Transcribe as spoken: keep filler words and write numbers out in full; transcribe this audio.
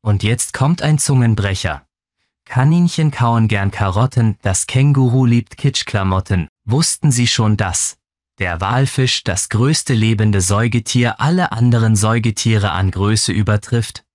Und jetzt kommt ein Zungenbrecher. Kaninchen kauen gern Karotten, das Känguru liebt Kitschklamotten. Wussten Sie schon, dass der Walfisch, das größte lebende Säugetier, alle anderen Säugetiere an Größe übertrifft?